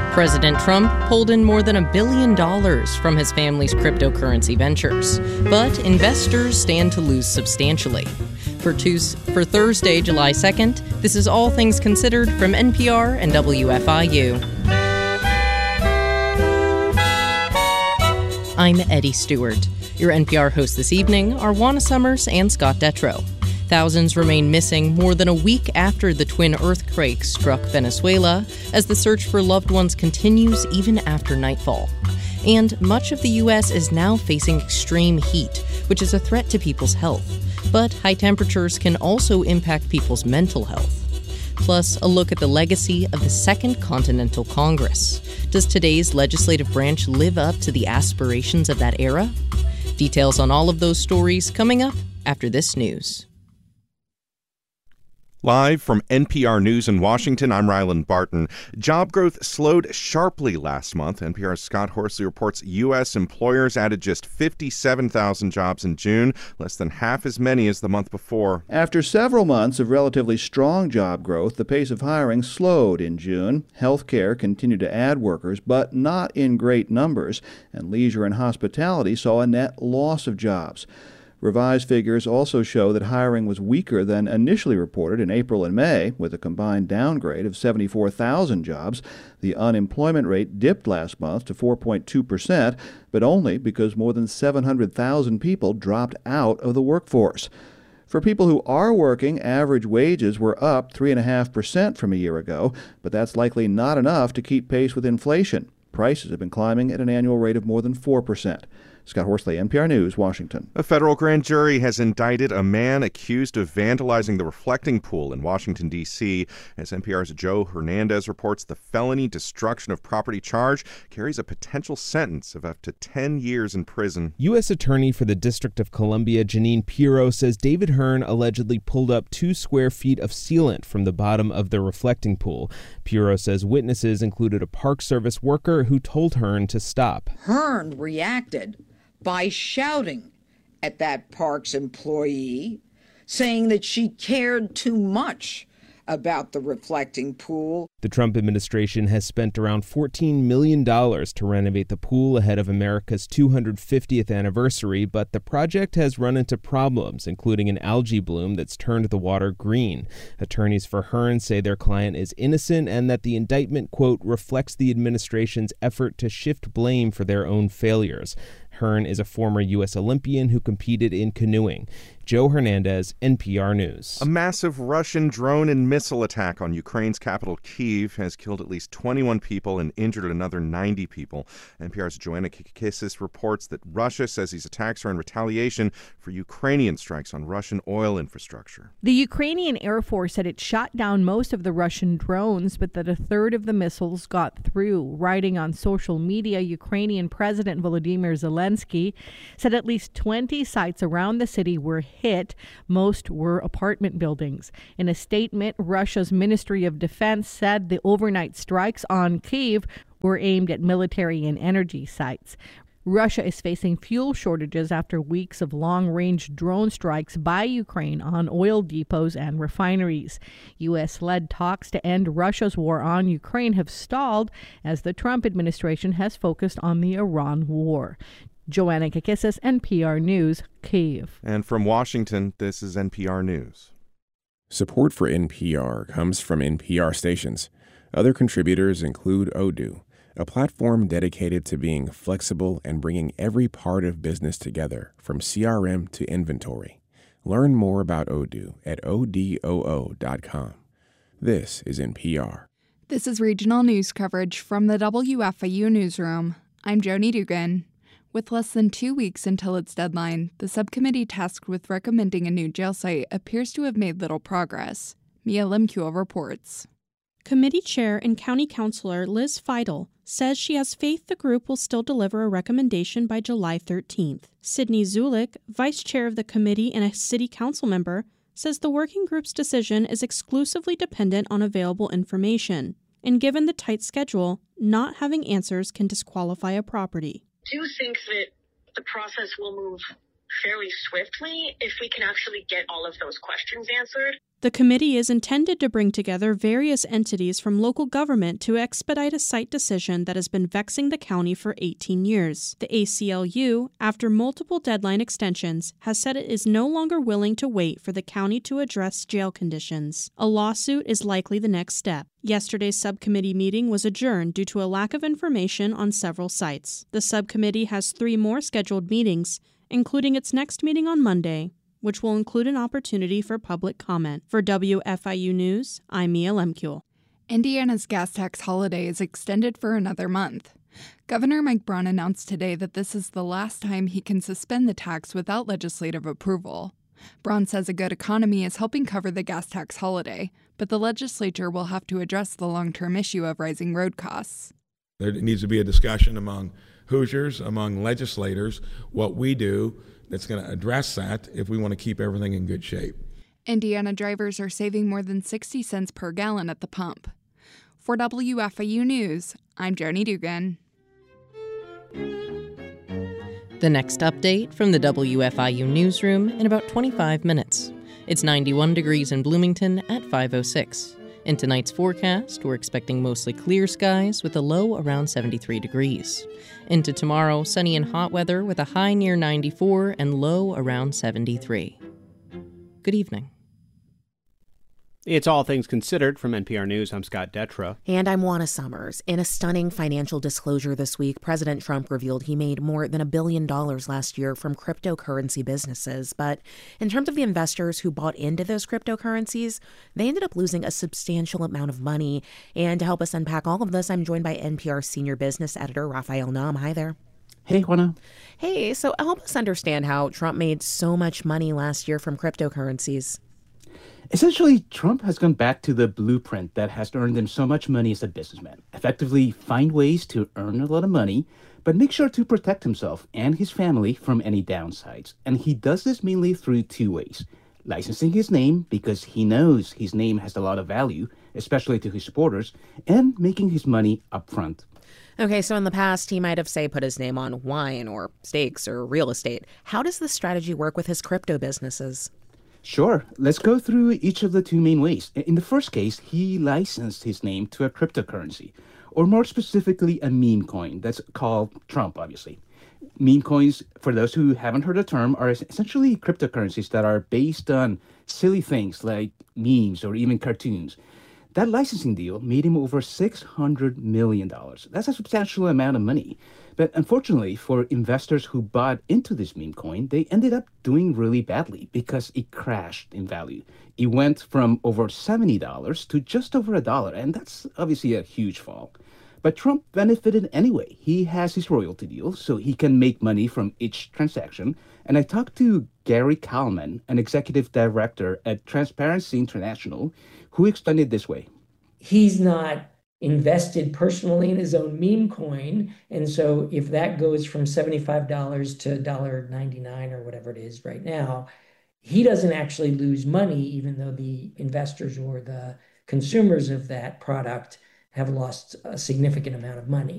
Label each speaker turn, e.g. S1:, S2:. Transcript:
S1: President Trump pulled in more than $1 billion from his family's cryptocurrency ventures, but investors stand to lose substantially. For Thursday, July 2nd, this is All Things Considered from NPR and WFIU. I'm Eddie Stewart. Your NPR hosts this evening are Juana Summers and Scott Detrow. Thousands remain missing more than a week after the twin earthquakes struck Venezuela, as the search for loved ones continues even after nightfall. And much of the U.S. is now facing extreme heat, which is a threat to people's health. But high temperatures can also impact people's mental health. Plus, a look at the legacy of the Second Continental Congress. Does today's legislative branch live up to the aspirations of that era? Details on all of those stories coming up after this news.
S2: Live from NPR News in Washington, I'm Rylan Barton. Job growth slowed sharply last month. NPR's Scott Horsley reports U.S. employers added just 57,000 jobs in June, less than half as many as the month before.
S3: After several months of relatively strong job growth, the pace of hiring slowed in June. Healthcare continued to add workers, but not in great numbers, and leisure and hospitality saw a net loss of jobs. Revised figures also show that hiring was weaker than initially reported in April and May, with a combined downgrade of 74,000 jobs. The unemployment rate dipped last month to 4.2%, but only because more than 700,000 people dropped out of the workforce. For people who are working, average wages were up 3.5% from a year ago, but that's likely not enough to keep pace with inflation. Prices have been climbing at an annual rate of more than 4%. Scott Horsley, NPR News, Washington.
S2: A federal grand jury has indicted a man accused of vandalizing the reflecting pool in Washington, D.C. As NPR's Joe Hernandez reports, the felony destruction of property charge carries a potential sentence of up to 10 years in prison.
S4: U.S. Attorney for the District of Columbia, Jeanine Pirro, says David Hearn allegedly pulled up 2 square feet of sealant from the bottom of the reflecting pool. Pirro says witnesses included a Park Service worker who told Hearn to stop.
S5: Hearn reacted by shouting at that Parks employee, saying that she cared too much about the reflecting pool.
S4: The Trump administration has spent around $14 million to renovate the pool ahead of America's 250th anniversary, but the project has run into problems, including an algae bloom that's turned the water green. Attorneys for Hearn say their client is innocent and that the indictment, quote, reflects the administration's effort to shift blame for their own failures. Hearn is a former U.S. Olympian who competed in canoeing. Joe Hernandez, NPR News.
S2: A massive Russian drone and missile attack on Ukraine's capital, Kyiv, has killed at least 21 people and injured another 90 people. NPR's Joanna Kikakis reports that Russia says these attacks are in retaliation for Ukrainian strikes on Russian oil infrastructure.
S6: The Ukrainian Air Force said it shot down most of the Russian drones, but that a third of the missiles got through. Writing on social media, Ukrainian President Volodymyr Zelensky said at least 20 sites around the city were hit. Most were apartment buildings. In a statement, Russia's Ministry of Defense said the overnight strikes on Kyiv were aimed at military and energy sites. Russia is facing fuel shortages after weeks of long-range drone strikes by Ukraine on oil depots and refineries. U.S.-led talks to end Russia's war on Ukraine have stalled as the Trump administration has focused on the Iran war. Joanna Kakissis, NPR News, Kyiv.
S2: And from Washington, this is NPR News.
S7: Support for NPR comes from NPR stations. Other contributors include Odoo, a platform dedicated to being flexible and bringing every part of business together, from CRM to inventory. Learn more about Odoo at odoo.com. This is NPR.
S8: This is regional news coverage from the WFIU newsroom. I'm Joni Dugan. With less than 2 weeks until its deadline, the subcommittee tasked with recommending a new jail site appears to have made little progress. Mia Limkua reports.
S9: Committee Chair and County Councilor Liz Feidel says she has faith the group will still deliver a recommendation by July 13th. Sydney Zulik, Vice Chair of the committee and a City Council member, says the working group's decision is exclusively dependent on available information, and given the tight schedule, not having answers can disqualify a property.
S10: I do think that the process will move fairly swiftly if we can actually get all of those questions answered.
S9: The committee is intended to bring together various entities from local government to expedite a site decision that has been vexing the county for 18 years. The ACLU, after multiple deadline extensions, has said it is no longer willing to wait for the county to address jail conditions. A lawsuit is likely the next step. Yesterday's subcommittee meeting was adjourned due to a lack of information on several sites. The subcommittee has 3 more scheduled meetings, including its next meeting on Monday, which will include an opportunity for public comment. For WFIU News, I'm Mia Lemkuhl.
S8: Indiana's gas tax holiday is extended for another month. Governor Mike Braun announced today that this is the last time he can suspend the tax without legislative approval. Braun says a good economy is helping cover the gas tax holiday, but the legislature will have to address the long-term issue of rising road costs.
S11: There needs to be a discussion among Hoosiers, among legislators, what we do that's going to address that if we want to keep everything in good shape.
S8: Indiana drivers are saving more than 60 cents per gallon at the pump. For WFIU News, I'm Joni Dugan.
S1: The next update from the WFIU newsroom in about 25 minutes. It's 91 degrees in Bloomington at 5:06. In tonight's forecast, we're expecting mostly clear skies with a low around 73 degrees. Into tomorrow, sunny and hot weather with a high near 94 and low around 73. Good evening.
S12: It's All Things Considered from NPR News. I'm Scott Detrow.
S13: And I'm Juana Summers. In a stunning financial disclosure this week, President Trump revealed he made more than $1 billion last year from cryptocurrency businesses. But in terms of the investors who bought into those cryptocurrencies, they ended up losing a substantial amount of money. And to help us unpack all of this, I'm joined by NPR senior business editor Raphael Nahm. Hi there.
S14: Hey, Juana.
S13: Hey, so help us understand how Trump made so much money last year from cryptocurrencies.
S14: Essentially, Trump has gone back to the blueprint that has earned him so much money as a businessman. Effectively, find ways to earn a lot of money, but make sure to protect himself and his family from any downsides. And he does this mainly through 2 ways. Licensing his name, because he knows his name has a lot of value, especially to his supporters, and making his money upfront.
S13: Okay, so in the past, he might have, say, put his name on wine or steaks or real estate. How does this strategy work with his crypto businesses?
S14: Sure. Let's go through each of the 2 main ways. In the first case, he licensed his name to a cryptocurrency, or more specifically, a meme coin that's called Trump, obviously. Meme coins, for those who haven't heard the term, are essentially cryptocurrencies that are based on silly things like memes or even cartoons. That licensing deal made him over $600 million. That's a substantial amount of money. But unfortunately, for investors who bought into this meme coin, they ended up doing really badly because it crashed in value. It went from over $70 to just over $1, and that's obviously a huge fall. But Trump benefited anyway. He has his royalty deal, so he can make money from each transaction. And I talked to Gary Kalman, an executive director at Transparency International, who explained it this way.
S15: He's not invested personally in his own meme coin. And so if that goes from $75 to $1.99 or whatever it is right now, he doesn't actually lose money, even though the investors or the consumers of that product have lost a significant amount of money.